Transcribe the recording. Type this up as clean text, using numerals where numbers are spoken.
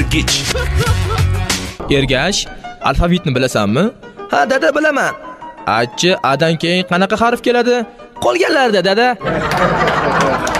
Yirgich. Ergash, alfavitni bilasanmi? Ha, dada, bilaman. Achi, adan keyin qanaqa harf keladi? Qolganlarda, dada.